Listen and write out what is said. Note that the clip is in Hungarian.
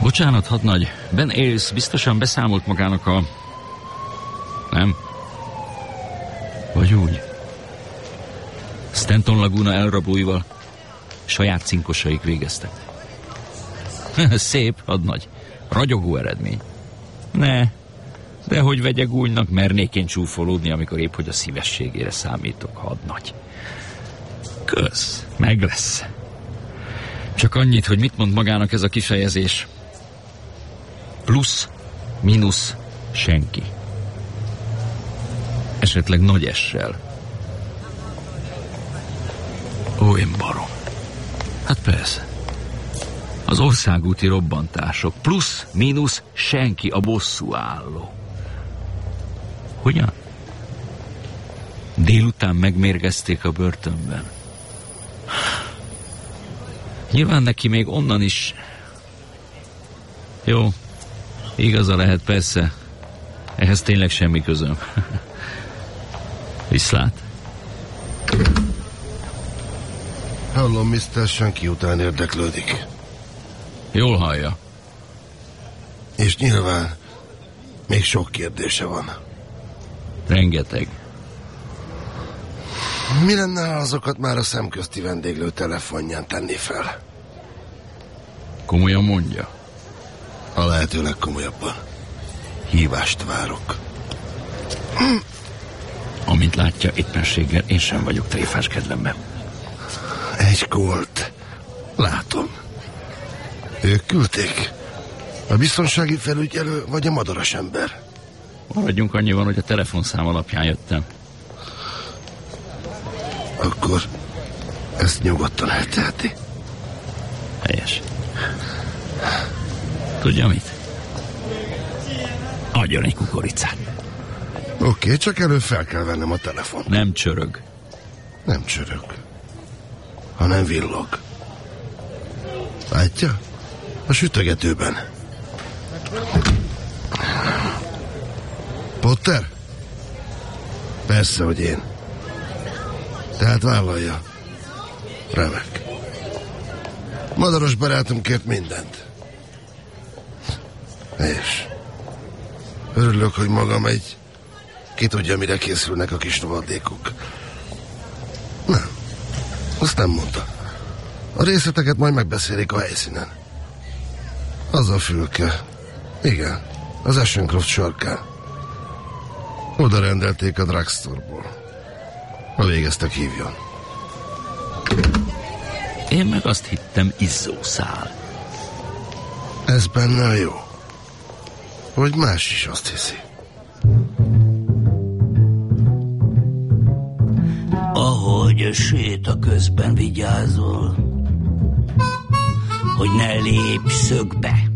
Bocsánat, hadnagy. Ben Ailes biztosan beszámolt magának a... Nem? Vagy úgy? Stanton Laguna elrablóival saját cinkosaik végeztek. Szép, hadnagy. Ragyogó eredmény. Ne, de hogy vegye gúnynak, mernék én csúfolódni, amikor épp hogy a szívességére számítok, hadnagy. Kösz, meg lesz. Csak annyit, hogy mit mond magának ez a kifejezés. Plusz, mínusz, senki. Esetleg nagy essel. Ó, én barom. Hát persze. Az országúti robbantások. Plusz, mínusz, senki a bosszúálló. Hogyan? Délután megmérgezték a börtönben. Nyilván neki még onnan is... Jó, igaza lehet, persze. Ehhez tényleg semmi közöm. Viszlát. Hallom, Mr. Senki után érdeklődik. Jól hallja. És nyilván még sok kérdése van. Rengeteg. Mi lenne, ha azokat már a szemközti vendéglő telefonján tenni fel? Komolyan mondja? A lehető legkomolyabban. Hívást várok. Amint látja, éppenséggel én sem vagyok tréfás kedvemben. Egy Colt. Látom. Ők küldték. A biztonsági felügyelő vagy a madaras ember? Maradjunk annyiban, hogy a telefonszám alapján jöttem. Akkor ezt nyugodtan elteheti. Helyes. Tudja mit? Adjon egy kukoricát. Oké, csak előbb fel kell vennem a telefon. Nem csörög. Nem csörög, hanem villog. Látja? A sütögetőben. Potter? Persze, hogy én. Tehát vállalja. Remek. Madaros barátom kért mindent. És örülök, hogy magam egy... Ki tudja, mire készülnek a kis rohadékok. Nem. Azt nem mondta. A részleteket majd megbeszélik a helyszínen. Az a fülke. Igen, az Ashencroft sarkán. Oda rendelték a drugstore-ból. Ha végeztek, hívjon. Én meg azt hittem, izzószál. Ez benne a jó. Vagy más is azt hiszi. Ahogy séta közben vigyázol, hogy ne lépj szögbe.